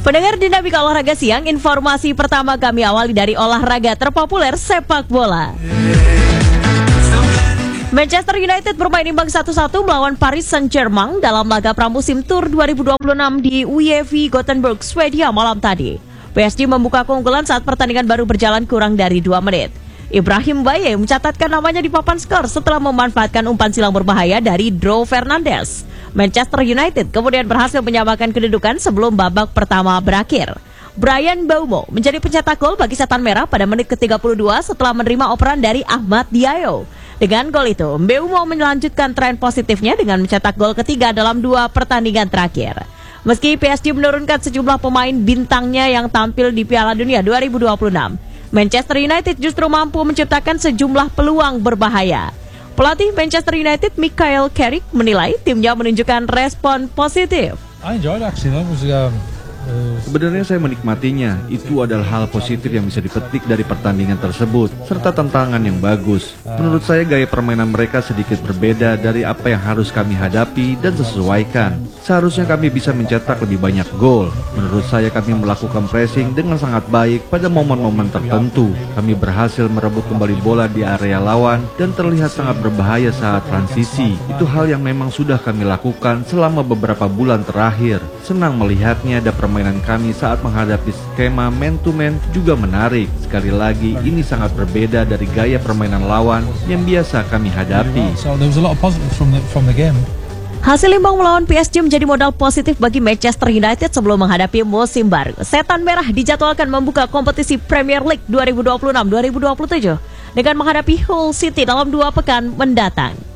Pendengar Dinamika Olahraga Siang, informasi pertama kami awali dari olahraga terpopuler sepak bola. Manchester United bermain imbang 1-1 melawan Paris Saint-Germain dalam laga pramusim Tour 2026 di UEV Gothenburg, Swedia malam tadi. PSG membuka keunggulan saat pertandingan baru berjalan kurang dari 2 menit. Ibrahim Baye mencatatkan namanya di papan skor setelah memanfaatkan umpan silang berbahaya dari Dro Fernandes. Manchester United kemudian berhasil menyamakan kedudukan sebelum babak pertama berakhir. Bryan Mbeumo menjadi pencetak gol bagi Setan Merah pada menit ke-32 setelah menerima operan dari Ahmad Diallo. Dengan gol itu, Mbeumo melanjutkan tren positifnya dengan mencetak gol ketiga dalam 2 pertandingan terakhir. Meski PSG menurunkan sejumlah pemain bintangnya yang tampil di Piala Dunia 2026, Manchester United justru mampu menciptakan sejumlah peluang berbahaya. Pelatih Manchester United, Michael Carrick, menilai timnya menunjukkan respon positif. Sebenarnya saya menikmatinya. Itu adalah hal positif yang bisa dipetik dari pertandingan tersebut, serta tantangan yang bagus. Menurut saya gaya permainan mereka sedikit berbeda dari apa yang harus kami hadapi dan sesuaikan. Seharusnya kami bisa mencetak lebih banyak gol. Menurut saya kami melakukan pressing dengan sangat baik pada momen-momen tertentu. Kami berhasil merebut kembali bola di area lawan dan terlihat sangat berbahaya saat transisi. Itu hal yang memang sudah kami lakukan selama beberapa bulan terakhir. Senang melihatnya ada permainan kami saat menghadapi skema man-to-man juga menarik. Sekali lagi, ini sangat berbeda dari gaya permainan lawan yang biasa kami hadapi. Hasil imbang melawan PSG menjadi modal positif bagi Manchester United sebelum menghadapi musim baru. Setan Merah dijadwalkan membuka kompetisi Premier League 2026-2027 dengan menghadapi Hull City dalam 2 pekan mendatang.